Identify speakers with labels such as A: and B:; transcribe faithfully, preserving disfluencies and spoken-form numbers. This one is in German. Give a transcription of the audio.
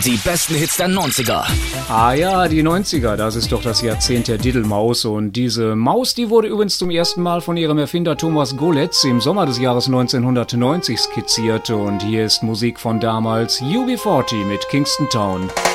A: Die besten Hits der neunziger.
B: Ah ja, die neunziger, das ist doch das Jahrzehnt der Diddlemaus. Und diese Maus, die wurde übrigens zum ersten Mal von ihrem Erfinder Thomas Golitz im Sommer des Jahres neunzehnhundertneunzig skizziert. Und hier ist Musik von damals, U B vierzig mit Kingston Town.